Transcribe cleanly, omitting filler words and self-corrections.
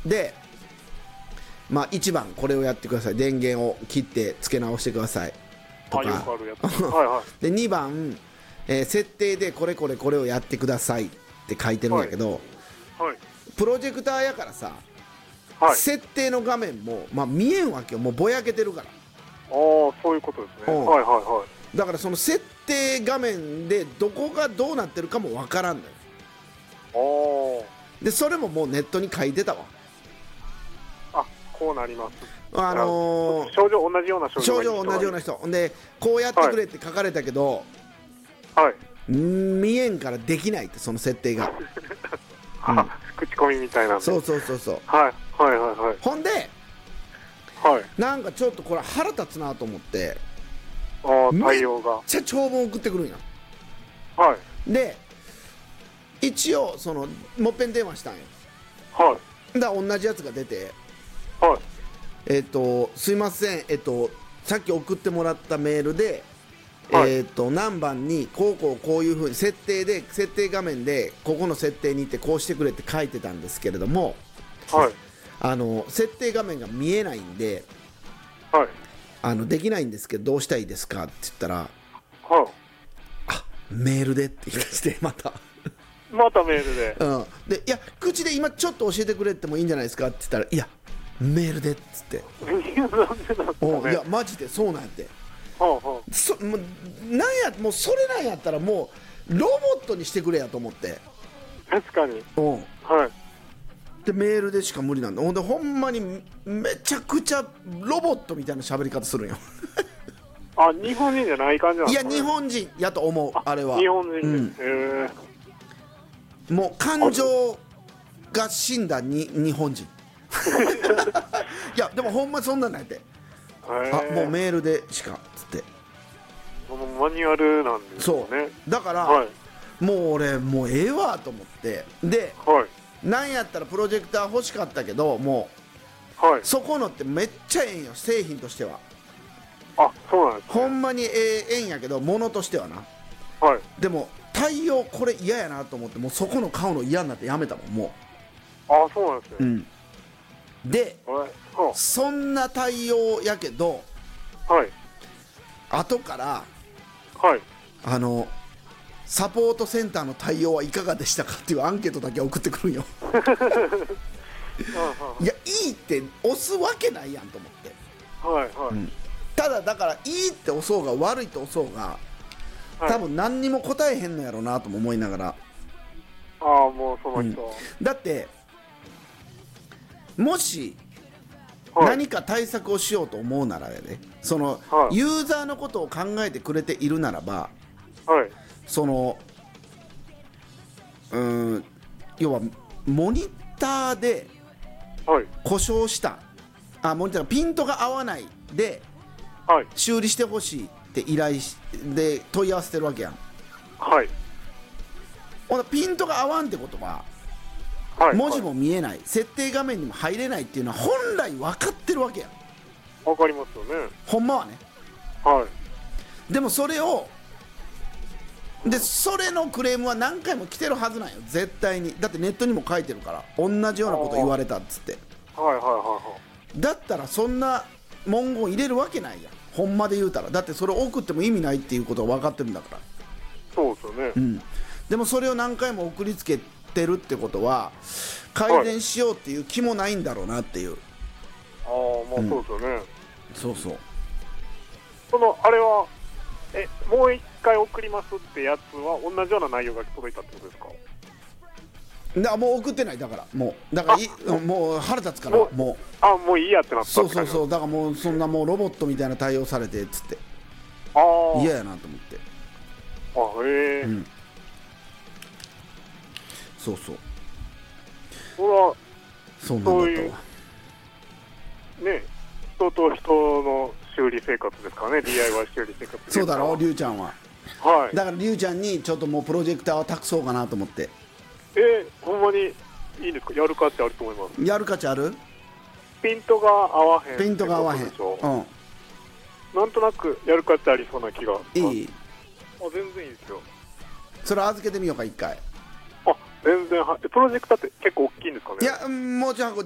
でまあ1番これをやってください、電源を切って付け直してくださいとか、 よくあるやつはいはい。 で2番、設定でこれこれこれをやってくださいって書いてるんだけど、 はいプロジェクターやからさ、 はい。 設定の画面も、まあ、見えんわけよ、もうぼやけてるから。 ああ、そういうことですね。 うんはいはいはい。 だからその設定画面でどこがどうなってるかもわからんのよ。 あでそれももうネットに書いてたわ。 あ、こうなります。 症状同じような症状状同じような人でこうやってくれって書かれたけど、 はい見えんからできないって、その設定が口コミみたいなんで。 そうそうそうそう。 はいはいはいはい。 ほんではい。 なんかちょっとこれ腹立つなと思って、 ああ、対応が。 めっちゃ長文送ってくるんや。 はいで一応そのもっぺん電話したんよ。 はいだから同じやつが出て、 はいすいません、さっき送ってもらったメールで、 はい何番にこういうふうに設定画面でここの設定に行ってこうしてくれって書いてたんですけれども、 はい設定画面が見えないんではいできないんですけどどうしたらいいですかって言ったら、 はい。 あメールでって言い出してまたまたメールで。 でいや口で今ちょっと教えてくれてもいいんじゃないですかって言ったら、いやメールでっつって、 なんでなんですかね。 いやマジでそうなんやって、 はあはもうそれなんやったらもうロボットにしてくれやと思って、 あ、確かに。はいでメールでしか無理なんだ。ほんでほんまにめちゃくちゃロボットみたいな喋り方するんよあ、日本人じゃない感じなんいやですかね。 日本人やと思う、あれは日本人です。 もう感情が死んだ日本人いやでもほんまそんなんなんやって、もうメールでしかつって、 マニュアルなんですそうね。 だから、 はいもう俺もうええわと思って、ではいなんやったらプロジェクター欲しかったけど、もはい。 うそこのってめっちゃええんよ、製品としてはあ、そうなんですね。 ほんまにええんやけど、物としてはな。 はい。 でも対応これ嫌やなと思って、もうそこの買うの嫌になってやめたもん、もあ、そうなんですう。 ね。 ではいそんな対応やけどはい後からはい。 サポートセンターの対応はいかがでしたかっていうアンケートだけ送ってくるんよいやいいって押すわけないやんと思って、 はいはい。 ただだからいいって押そうが悪いって押そうがはい多分何にも答えへんのやろうなとも思いながら、 ああ、もうその人。 だってもしはい何か対策をしようと思うならね、そのはいユーザーのことを考えてくれているならば、 はいその要はモニターではい故障したモニターがピントが合わないではい修理してほしいって依頼で問い合わせてるわけやん。 はいほなピントが合わんってことははい。 文字も見えない、設定画面にも入れないっていうのは本来分かってるわけやん、 わかりますよね。 ほんまはね。 はいでもそれをそれのクレームは何回も来てるはずなんよ、絶対に。だってネットにも書いてるから、同じようなこと言われたっつって。 はいはいはだったらそんな文言入れるわけないやん、ほんまで言うたら。だってそれ送っても意味ないっていうことが分かってるんだから。 い。そうですよね。 でもそれを何回も送りつけてるってことは改善しようっていう気もないんだろうなっていう、 ああ、まあそうですよね。 そうそう。 あれはもう一回送りますってやつは同じような内容が届いたってことですか？ もう送ってない、だからもうだからもう腹立つから、もうもういいやってなったそうそうそう、だからもうそんなもうロボットみたいな対応されてっつってああ嫌やなと思って、 へえ、 そうそう、 それはそうなんだったわ。 ね、人と人の修理生活ですかね。 DIY 修理生活。 そうだろりゅうちゃんは。 はい。 だからりゅうちゃんにちょっともうプロジェクターを託そうかなと思って。 ほんまにいいんですか？やる価値あると思います。 やる価値ある？ ピントが合わへん。 ピントが合わへん。 なんとなくやる価値ありそうな気が。 いい？ 全然いいですよ。 それ預けてみようか一回。 全然プロジェクターって結構大きいんですかね？ いやもうじゃあ